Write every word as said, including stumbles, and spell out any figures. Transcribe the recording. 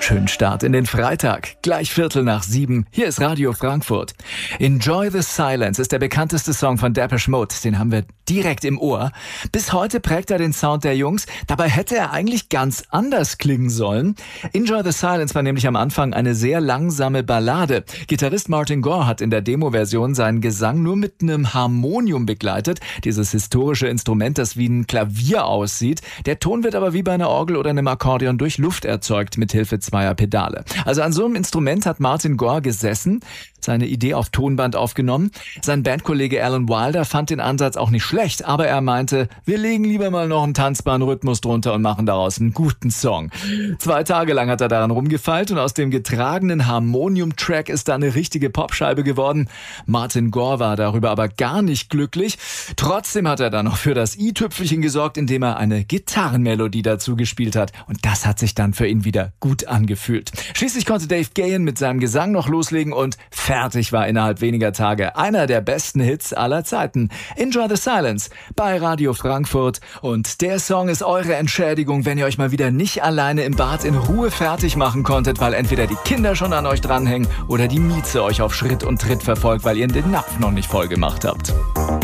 schönen Start in den Freitag. Gleich Viertel nach sieben. Hier ist Radio Frankfurt. Enjoy the Silence ist der bekannteste Song von Depeche Mode. Den haben wir direkt im Ohr. Bis heute prägt er den Sound der Jungs. Dabei hätte er eigentlich ganz anders klingen sollen. Enjoy the Silence war nämlich am Anfang eine sehr langsame Ballade. Gitarrist Martin Gore hat in der Demo-Version seinen Gesang nur mit einem Harmonium begleitet. Dieses historische Instrument, das wie ein Klavier aussieht. Der Ton wird aber wie bei einer Orgel oder einem Akkordeon durch Luft erzeugt mit Hilfe zweier Pedale. Also an so einem Instrument hat Martin Gore gesessen, seine Idee auf Tonband aufgenommen. Sein Bandkollege Alan Wilder fand den Ansatz auch nicht schlecht, aber er meinte, wir legen lieber mal noch einen tanzbaren Rhythmus drunter und machen daraus einen guten Song. Zwei Tage lang hat er daran rumgefeilt und aus dem getragenen Harmonium-Track ist da eine richtige Popscheibe geworden. Martin Gore war darüber aber gar nicht glücklich. Trotzdem hat er dann noch für das i-Tüpfelchen gesorgt, indem er eine Gitarrenmelodie dazu gespielt hat. Und das hat sich dann für ihn wieder gut angefühlt. Schließlich konnte Dave Gahan mit seinem Gesang noch loslegen und fertig war innerhalb weniger Tage einer der besten Hits aller Zeiten. Enjoy the Silence bei Radio Frankfurt. Und der Song ist eure Entschädigung, wenn ihr euch mal wieder nicht alleine im Bad in Ruhe fertig machen konntet, weil entweder die Kinder schon an euch dranhängen oder die Mieze euch auf Schritt und Tritt verfolgt, weil ihr den Napf noch nicht voll gemacht habt.